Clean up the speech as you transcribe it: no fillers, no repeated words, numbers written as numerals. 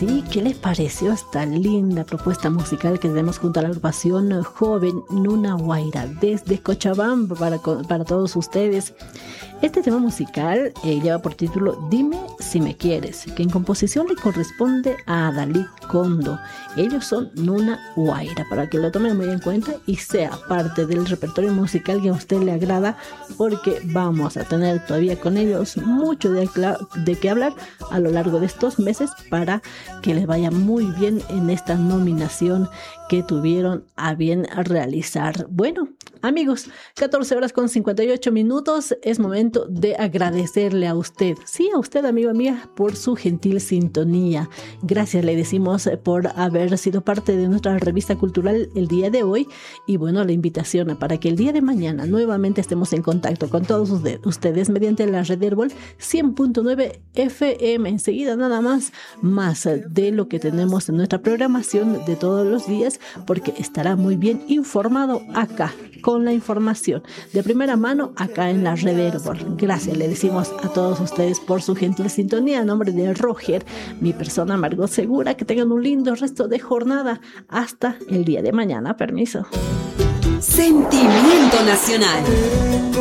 Sí, ¿qué les pareció esta linda propuesta musical que tenemos junto a la agrupación joven Nuna Guaira desde Cochabamba para todos ustedes? Este tema musical lleva por título Dime si me quieres, que en composición le corresponde a Dalí Kondo. Ellos son Nuna Guaira, para que lo tomen muy en cuenta y sea parte del repertorio musical que a usted le agrada, porque vamos a tener todavía con ellos mucho de qué hablar a lo largo de estos meses para que les vaya muy bien en esta nominación que tuvieron a bien realizar. Bueno, amigos, 14 horas con 58 minutos, es momento de agradecerle a usted, sí, a usted, amigo mía, por su gentil sintonía. Gracias le decimos por haber sido parte de nuestra revista cultural el día de hoy y bueno, la invitación para que el día de mañana nuevamente estemos en contacto con todos ustedes mediante la red Herbol 100.9 FM. Enseguida nada más de lo que tenemos en nuestra programación de todos los días, porque estará muy bien informado acá, con la información de primera mano acá en la red Herbol. Gracias le decimos a todos ustedes por su gentil sintonía. A nombre de Roger, mi persona Margot Segura, que tengan un lindo resto de jornada hasta el día de mañana. Permiso. Sentimiento Nacional.